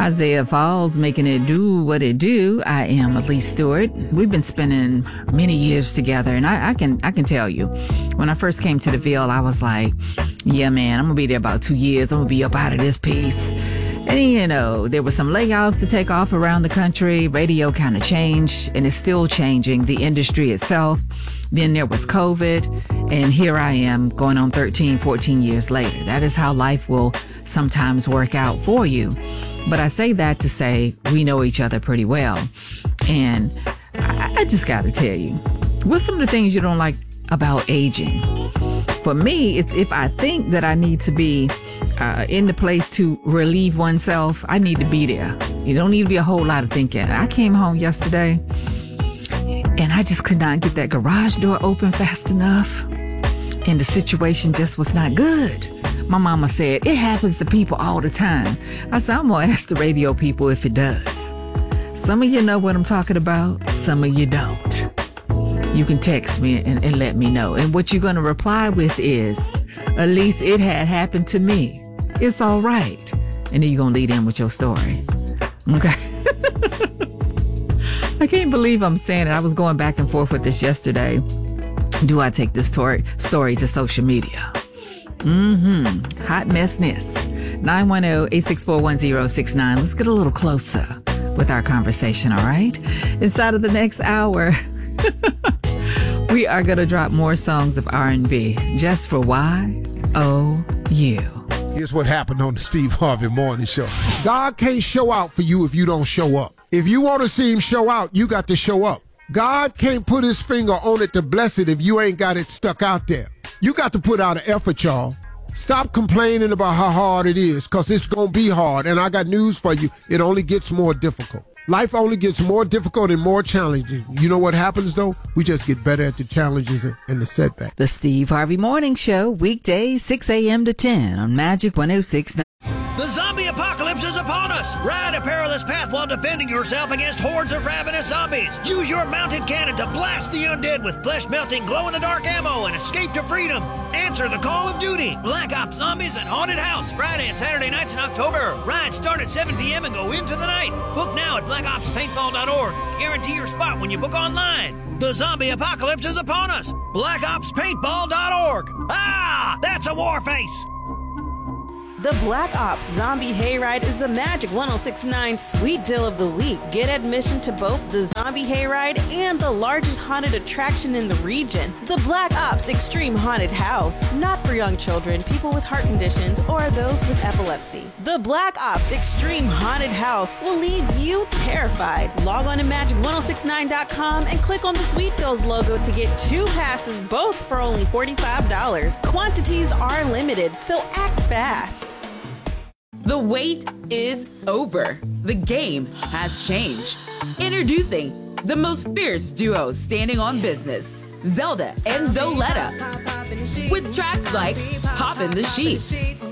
Isaiah Falls making it do what it do. I am Elise Stewart. We've been spending many years together, and I can tell you, when I first came to the Ville, I was like, yeah, man, I'm gonna be there about 2 years. I'm gonna be up out of this piece. And you know, there were some layoffs to take off around the country. Radio kind of changed, and it's still changing, the industry itself. Then there was COVID, and here I am going on 13, 14 years later. That is how life will sometimes work out for you. But I say that to say we know each other pretty well. And I just got to tell you, what's some of the things you don't like about aging? For me, it's if I think that I need to be in the place to relieve oneself, I need to be there. You don't need to be a whole lot of thinking. I came home yesterday and I just could not get that garage door open fast enough. And the situation just was not good. My mama said, it happens to people all the time. I said, I'm going to ask the radio people if it does. Some of you know what I'm talking about. Some of you don't. You can text me and let me know. And what you're going to reply with is, at least it had happened to me. It's all right. And then you're going to lead in with your story. Okay. I can't believe I'm saying it. I was going back and forth with this yesterday. Do I take this story to social media? Hot messness. 910-864-1069. Let's get a little closer with our conversation, all right? Inside of the next hour, we are going to drop more songs of R&B just for YOU. Here's what happened on the Steve Harvey Morning Show. God can't show out for you if you don't show up. If you want to see him show out, you got to show up. God can't put his finger on it to bless it if you ain't got it stuck out there. You got to put out an effort, y'all. Stop complaining about how hard it is, because it's going to be hard. And I got news for you. It only gets more difficult. Life only gets more difficult and more challenging. You know what happens, though? We just get better at the challenges and the setbacks. The Steve Harvey Morning Show, weekdays 6 a.m. to 10 on Magic 106.9. The zombie apocalypse is upon us! Ride a perilous path while defending yourself against hordes of ravenous zombies. Use your mounted cannon to blast the undead with flesh-melting, glow-in-the-dark ammo and escape to freedom. Answer the call of duty. Black Ops Zombies and Haunted House, Friday and Saturday nights in October. Rides start at 7 p.m. and go into the night. Book now at blackopspaintball.org. Guarantee your spot when you book online. The zombie apocalypse is upon us. blackopspaintball.org. Ah, that's a war face. The Black Ops Zombie Hayride is the Magic 106.9 Sweet Deal of the Week. Get admission to both the Zombie Hayride and the largest haunted attraction in the region, the Black Ops Extreme Haunted House. Not for young children, people with heart conditions, or those with epilepsy. The Black Ops Extreme Haunted House will leave you terrified. Log on to magic1069.com and click on the Sweet Deals logo to get 2 passes, both for only $45. Quantities are limited, so act fast. The wait is over. The game has changed. Introducing the most fierce duo standing on business, Zelda and Zoletta, with tracks like Pop in the Sheets.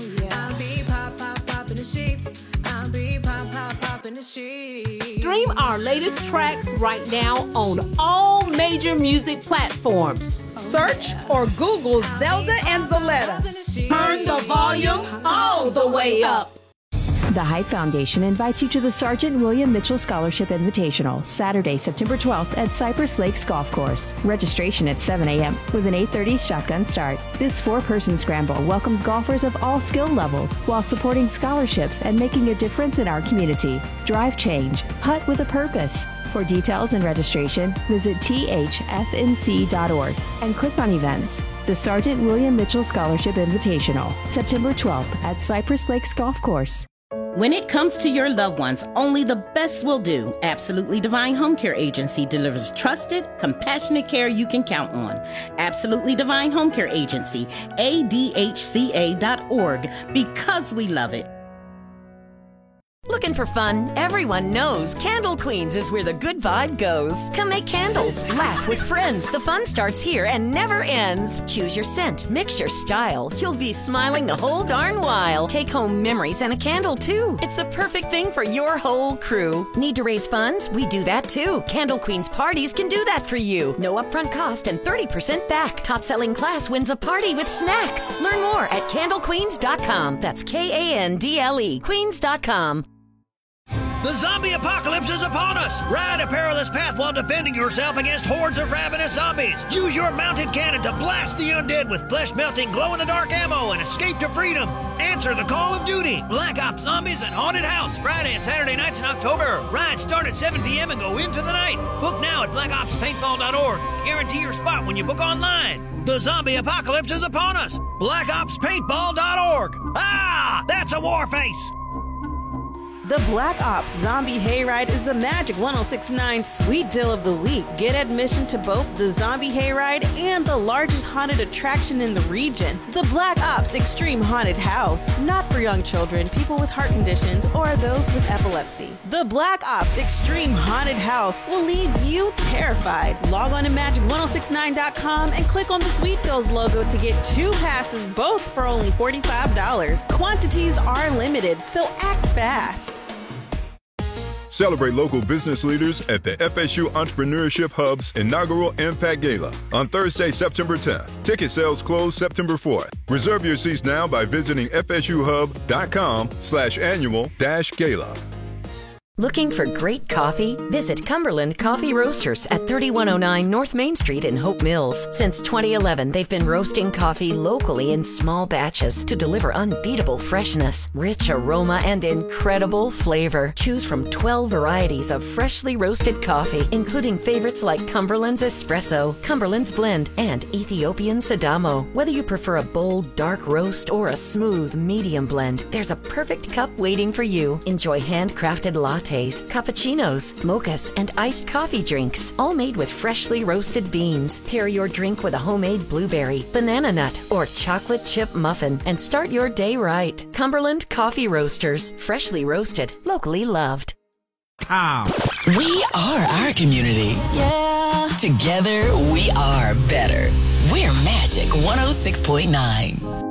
Stream our latest tracks right now on all major music platforms. Search or Google Zelda and Zoletta. Turn the volume all the way up. The Hype Foundation invites you to the Sergeant William Mitchell Scholarship Invitational, Saturday, September 12th at Cypress Lakes Golf Course. Registration at 7 a.m. with an 8:30 shotgun start. This 4-person scramble welcomes golfers of all skill levels while supporting scholarships and making a difference in our community. Drive change. Putt with a purpose. For details and registration, visit thfmc.org and click on events. The Sergeant William Mitchell Scholarship Invitational, September 12th at Cypress Lakes Golf Course. When it comes to your loved ones, only the best will do. Absolutely Divine Home Care Agency delivers trusted, compassionate care you can count on. Absolutely Divine Home Care Agency, ADHCA.org, because we love it. Looking for fun? Everyone knows Candle Queens is where the good vibe goes. Come make candles, laugh with friends. The fun starts here and never ends. Choose your scent, mix your style. You'll be smiling the whole darn while. Take home memories and a candle too. It's the perfect thing for your whole crew. Need to raise funds? We do that too. Candle Queens parties can do that for you. No upfront cost and 30% back. Top selling class wins a party with snacks. Learn more at candlequeens.com. That's KANDLE, queens.com. The zombie apocalypse is upon us. Ride a perilous path while defending yourself against hordes of ravenous zombies. Use your mounted cannon to blast the undead with flesh-melting, glow-in-the-dark ammo and escape to freedom. Answer the call of duty. Black Ops Zombies at Haunted House, Friday and Saturday nights in October. Rides start at 7 p.m. and go into the night. Book now at blackopspaintball.org. Guarantee your spot when you book online. The zombie apocalypse is upon us. blackopspaintball.org. Ah, that's a war face. The Black Ops Zombie Hayride is the Magic 106.9 Sweet Deal of the Week. Get admission to both the Zombie Hayride and the largest haunted attraction in the region, the Black Ops Extreme Haunted House. Not for young children, people with heart conditions, or those with epilepsy. The Black Ops Extreme Haunted House will leave you terrified. Log on to magic1069.com and click on the Sweet Deals logo to get 2 passes, both for only $45. Quantities are limited, so act fast. Celebrate local business leaders at the FSU Entrepreneurship Hub's inaugural Impact Gala on Thursday, September 10th. Ticket sales close September 4th. Reserve your seats now by visiting fsuhub.com/annual-gala. Looking for great coffee? Visit Cumberland Coffee Roasters at 3109 North Main Street in Hope Mills. Since 2011, they've been roasting coffee locally in small batches to deliver unbeatable freshness, rich aroma, and incredible flavor. Choose from 12 varieties of freshly roasted coffee, including favorites like Cumberland's Espresso, Cumberland's Blend, and Ethiopian Sidamo. Whether you prefer a bold, dark roast or a smooth, medium blend, there's a perfect cup waiting for you. Enjoy handcrafted lattes, cappuccinos, mochas, and iced coffee drinks, all made with freshly roasted beans. Pair your drink with a homemade blueberry, banana nut, or chocolate chip muffin and start your day right. Cumberland Coffee Roasters, freshly roasted, locally loved. We are our community. Yeah. Together we are better. We're Magic 106.9.